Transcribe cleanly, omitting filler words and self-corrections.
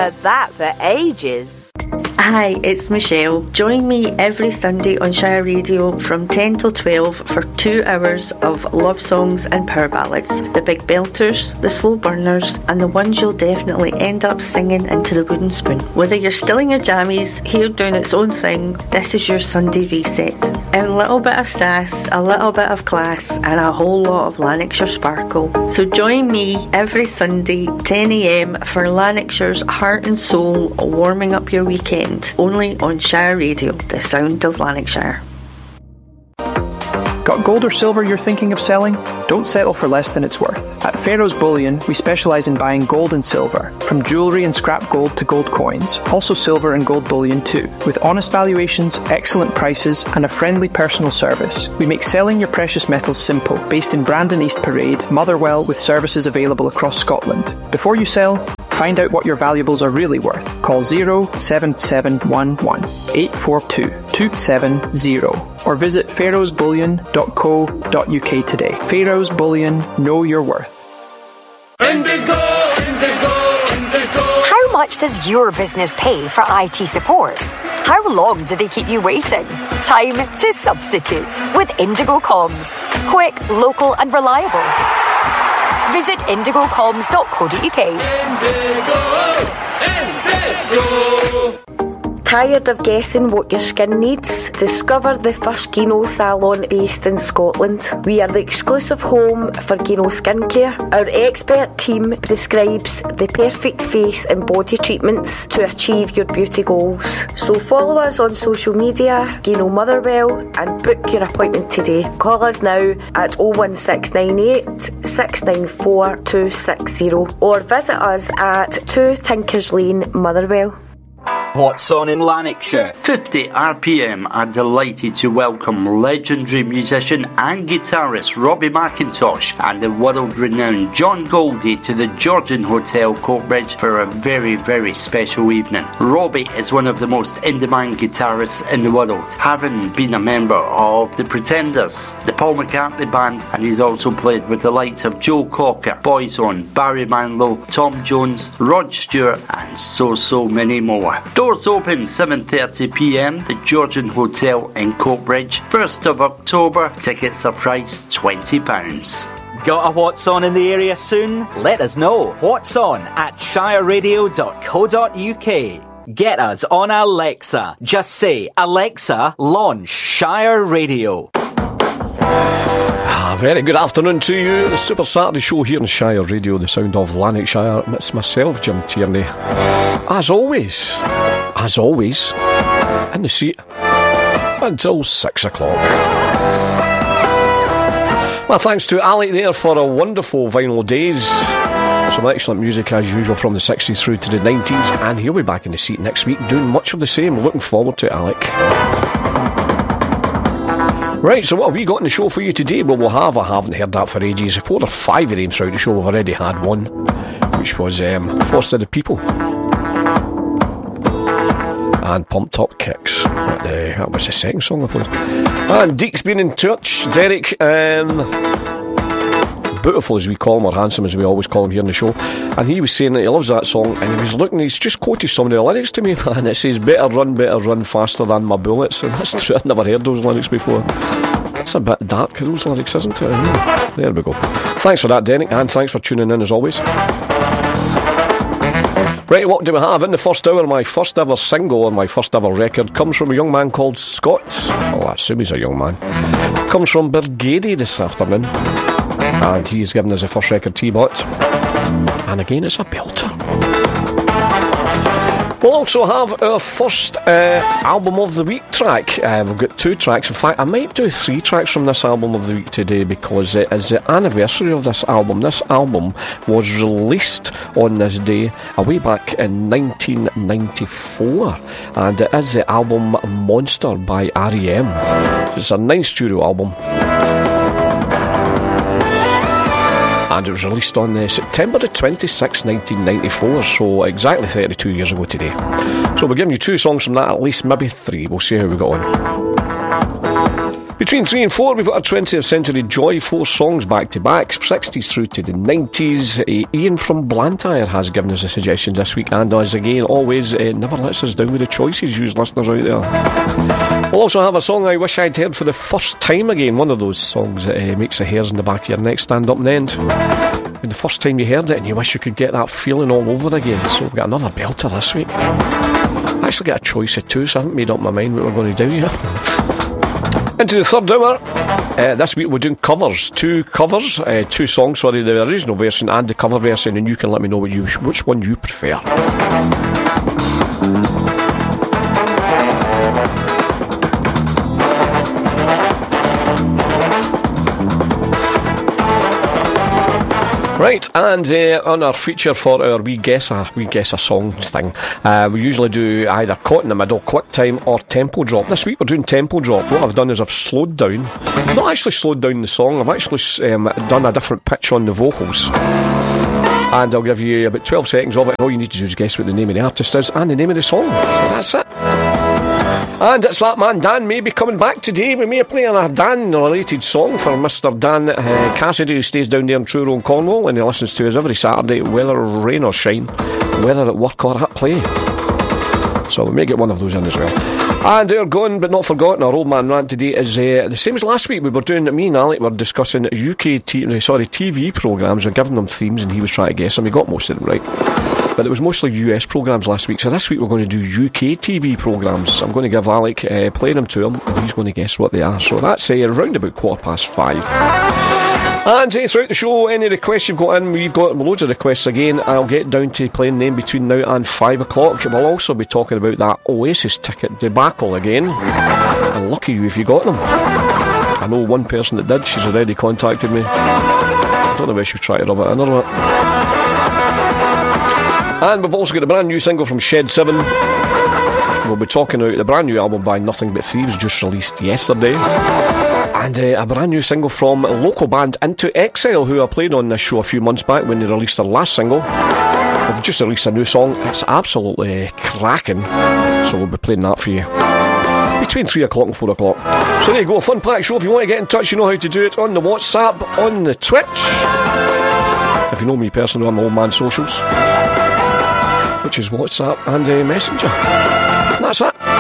heard that for ages. Hi, it's Michelle. Join me every Sunday on Shire Radio from 10 till 12 for 2 hours of love songs and power ballads. The big belters, the slow burners, and the ones you'll definitely end up singing into the wooden spoon. Whether you're still in your jammies, hair doing its own thing, this is your Sunday reset. A little bit of sass, a little bit of class, and a whole lot of Lanarkshire sparkle. So join me every Sunday, 10 a.m, for Lanarkshire's heart and soul, warming up your weekend. Only on Shire Radio, the sound of Lanarkshire. Got gold or silver you're thinking of selling? Don't settle for less than it's worth. At Pharaoh's Bullion, we specialise in buying gold and silver, from jewellery and scrap gold to gold coins, also silver and gold bullion too. With honest valuations, excellent prices, and a friendly personal service, we make selling your precious metals simple, based in Brandon East Parade, Motherwell, with services available across Scotland. Before you sell, find out what your valuables are really worth. Call 07711 842 270 or visit pharaohsbullion.co.uk today. Pharaoh's Bullion, know your worth. Indigo, Indigo, Indigo. How much does your business pay for IT support? How long do they keep you waiting? Time to substitute with Indigo Comms. Quick, local and reliable. Visit indigocoms.co.uk. Indigo! Tired of guessing what your skin needs? Discover the first Gino salon based in Scotland. We are the exclusive home for Gino skincare. Our expert team prescribes the perfect face and body treatments to achieve your beauty goals. So follow us on social media, Gino Motherwell, and book your appointment today. Call us now at 01698 694 260 or visit us at 2 Tinkers Lane, Motherwell. What's on in Lanarkshire? 50 RPM are delighted to welcome legendary musician and guitarist Robbie McIntosh and the world-renowned John Goldie to the Georgian Hotel, Coatbridge, for a very, very special evening. Robbie is one of the most in-demand guitarists in the world, having been a member of The Pretenders, the Paul McCartney Band, and he's also played with the likes of Joe Cocker, Boyzone, Barry Manilow, Tom Jones, Rod Stewart, and so many more. Doors open 7:30pm, the Georgian Hotel in Coatbridge. 1st of October, tickets are priced £20. Got a What's On in the area soon? Let us know. What's On at shireradio.co.uk. Get us on Alexa. Just say, Alexa, launch Shire Radio. Very good afternoon to you. The Super Saturday show here on Shire Radio, the sound of Lanarkshire. It's myself, Jim Tierney. As always, in the seat until 6 o'clock. Well, thanks to Alec there for a wonderful vinyl days. Some excellent music as usual from the 60s through to the 90s, and he'll be back in the seat next week doing much of the same. Looking forward to it, Alec. Right, so what have we got in the show for you today? Well, I haven't heard that for ages. 4 or 5 of them throughout the show. We've already had one, which was Foster the People and Pumped Up Kicks. That was the second song, I thought. And Deke's been in touch. Derek, Beautiful as we call him, or Handsome as we always call him here on the show, and he was saying that he loves that song, and he was looking, he's just quoted some of the lyrics to me, and it says, better run faster than my bullets, and that's true. I'd never heard those lyrics before. It's a bit dark, those lyrics, isn't it? There we go. Thanks for that, Derek, and thanks for tuning in as always. Right, what do we have? In the first hour, my first ever single and my first ever record comes from a young man called Scott. Well, I assume he's a young man. Comes from Bergady this afternoon, and he's given us a first record, T-Bot, and again it's a belter. We'll also have our first album of the week track. We've got 2 tracks. In fact, I might do 3 tracks from this album of the week today, because it is the anniversary of this album. This album was released on this day way back in 1994, and it is the album Monster by R.E.M. It's a nice studio album, and it was released on September the 26th, 1994, so exactly 32 years ago today. So we're giving you 2 songs from that, at least maybe 3. We'll see how we got on. Between 3 and 4, we've got a 20th Century Joy, 4 songs back to back, 60s through to the 90s. Ian from Blantyre has given us a suggestion this week, and as again, always never lets us down with the choices, you listeners out there. We'll also have a song I wish I'd heard for the first time again, one of those songs that makes the hairs in the back of your neck stand up and end. When the first time you heard it and you wish you could get that feeling all over again. So we've got another belter this week. I actually got a choice of 2, so I haven't made up my mind what we're going to do yet. Into the third hour. This week we're doing covers. 2 covers, 2 songs, sorry, the original version and the cover version, and you can let me know which one you prefer. Right, and on our feature for our We Guess a Song thing, we usually do either caught in the middle, quick time, or tempo drop. This week we're doing tempo drop. What I've done is I've slowed down. Not actually slowed down the song, I've actually done a different pitch on the vocals. And I'll give you about 12 seconds of it. All you need to do is guess what the name of the artist is and the name of the song. So that's it. And it's that man Dan May be coming back today. We may play a Dan-related song for Mr. Dan Cassidy, who stays down there in Truro in Cornwall, and he listens to us every Saturday, whether rain or shine, whether at work or at play. So we may get one of those in as well. And our gone but not forgotten, our old man rant today is the same as last week. We were doing, me and Alec were discussing TV programmes. We're giving them themes and he was trying to guess them. We got most of them right. But it was mostly US programmes last week. So this week we're going to do UK TV programmes. I'm going to give Alec, play them to him, and he's going to guess what they are. So that's around about 5:15. And throughout the show, any requests you've got in, we've got loads of requests again. I'll get down to playing them between now and 5 o'clock. We'll also be talking about that Oasis ticket debacle again. And lucky you if you got them. I know one person that did. She's already contacted me. I don't know if she'll try to rub it in or what. And we've also got a brand new single from Shed 7. We'll be talking about the brand new album by Nothing But Thieves, just released yesterday. And a brand new single from a local band Into Exile, who I played on this show a few months back when they released their last single. They've just released a new song. It's absolutely cracking. So we'll be playing that for you between 3 o'clock and 4 o'clock. So there you go, a fun-packed show. If you want to get in touch, you know how to do it on the WhatsApp, on the Twitch. If you know me personally, I'm Old Man Socials, which is WhatsApp and Messenger. And that's it.